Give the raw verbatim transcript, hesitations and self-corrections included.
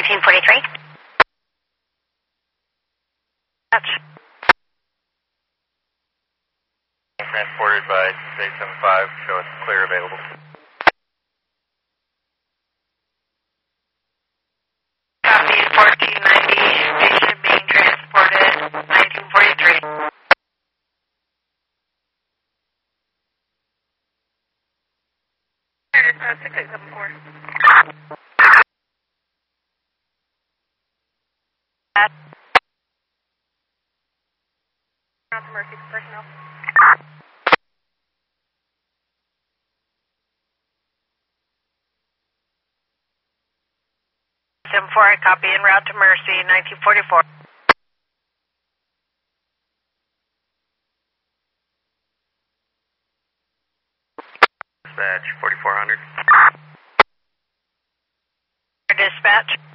nineteen forty-three. That's transported by eight seven five, show us clear available. Copy, fourteen ninety, patient being transported, nineteen forty-three. Uh, six eight seven four. Not to Mercy personnel. seven four, I copy, en route to Mercy, nineteen forty-four. Dispatch, forty-four hundred. Dispatch.